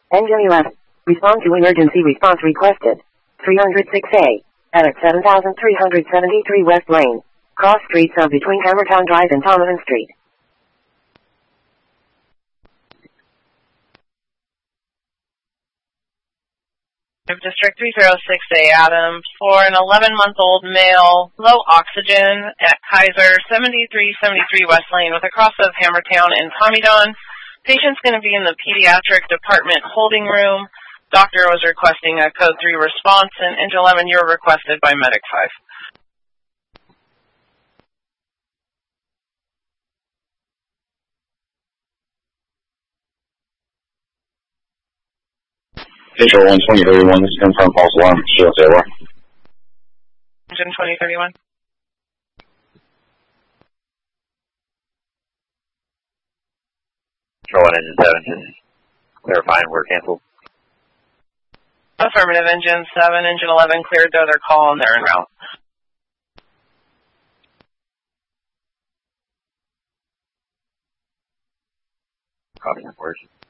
Engine 11. Respond to emergency response requested. 306A. At 7373 West Lane. Cross streets of between Hammertown Drive and Donovan Street. District 306A, Adam, for an 11-month-old male, low oxygen at Kaiser, 7373 West Lane, with a cross of Hammertown and Tommydon. Patient's going to be in the pediatric department holding room. Doctor was requesting a code 3 response, and Engine 11, you're requested by Medic 5. Visual 12031, this is confirmed false alarm. Shield Taylor. Engine 2031. Control 1, Engine 7, just clarifying we're canceled. Affirmative, Engine 7. Engine 11 cleared the other call and they're en route. Copy, words.